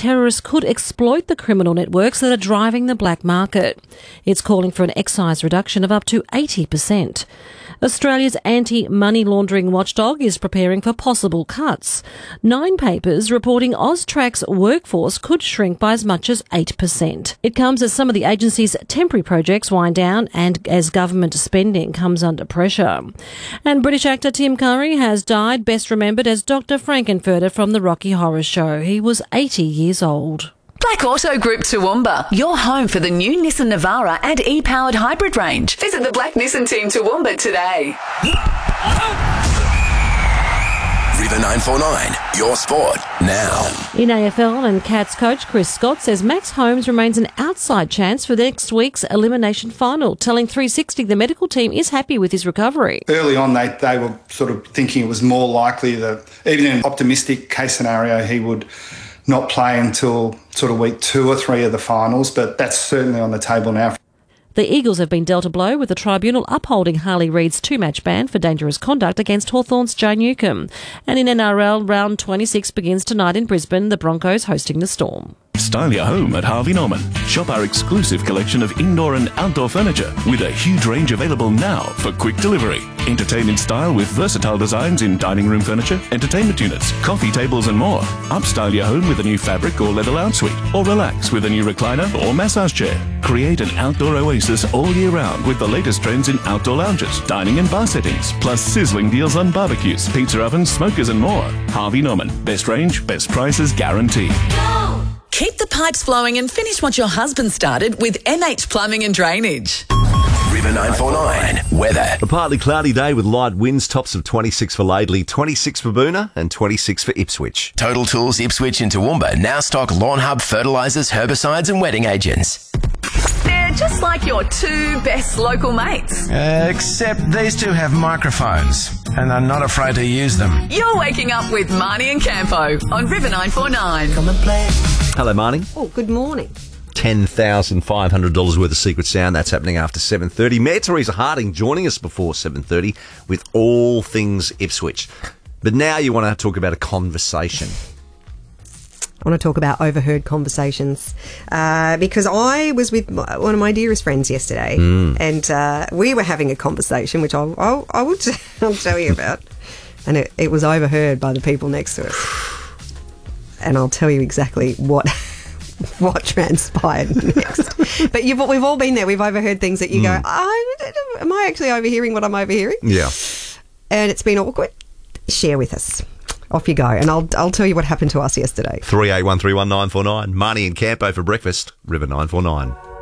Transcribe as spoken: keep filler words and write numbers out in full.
terrorists could exploit the criminal networks that are driving the black market. It's calling for an excise reduction of up to eighty percent. Australia's anti-money laundering watchdog is preparing for possible cuts. Nine papers reporting Austrac's workforce could shrink by as much as eight percent. It comes as some of the agency's temporary projects wind down and as government spending comes under pressure. And British actor Tim Curry has died, best remembered as Doctor Frankenfurter from the Rocky Horror Show. He was eighty years old. Black Auto Group Toowoomba, your home for the new Nissan Navara and e-powered hybrid range. Visit the Black Nissan team Toowoomba today. River nine four nine, your sport now. In A F L, and Cats coach Chris Scott says Max Holmes remains an outside chance for next week's elimination final, telling three sixty the medical team is happy with his recovery. Early on, they, they were sort of thinking it was more likely that, even in an optimistic case scenario, he would not play until sort of week two or three of the finals, but that's certainly on the table now. The Eagles have been dealt a blow with the tribunal upholding Harley Reid's two-match ban for dangerous conduct against Hawthorn's Joe Newcombe. And in N R L, round twenty-six begins tonight in Brisbane, the Broncos hosting the Storm. Style your home at Harvey Norman. Shop our exclusive collection of indoor and outdoor furniture with a huge range available now for quick delivery. Entertain in style with versatile designs in dining room furniture, entertainment units, coffee tables and more. Upstyle your home with a new fabric or leather lounge suite, or relax with a new recliner or massage chair. Create an outdoor oasis all year round with the latest trends in outdoor lounges, dining and bar settings, plus sizzling deals on barbecues, pizza ovens, smokers and more. Harvey Norman. Best range, best prices guaranteed. Go! Keep the pipes flowing and finish what your husband started with M H Plumbing and Drainage. River nine four nine, weather. A partly cloudy day with light winds, tops of twenty-six for Laidley, twenty-six for Boona and twenty-six for Ipswich. Total Tools Ipswich and Toowoomba now stock Lawn Hub fertilisers, herbicides and wetting agents. They're just like your two best local mates. Uh, except these two have microphones and are not afraid to use them. You're waking up with Marnie and Campo on River nine four nine. Come and play. Hello, Marnie. Oh, good morning. ten thousand five hundred dollars worth of Secret Sound. That's happening after seven thirty. Mayor Teresa Harding joining us before seven thirty with all things Ipswich. But now you want to talk about a conversation. I want to talk about overheard conversations uh, because I was with my, one of my dearest friends yesterday mm. and uh, we were having a conversation, which I'll, I'll, I will t- I'll tell you about. And it, it was overheard by the people next to us. And I'll tell you exactly what what transpired next. But you've, we've all been there. We've overheard things that you mm. go, oh, am I actually overhearing what I'm overhearing? Yeah. And it's been awkward. Share with us. Off you go. And I'll I'll tell you what happened to us yesterday. three eight one three one nine four nine. Marnie and Campo for breakfast. River nine four nine.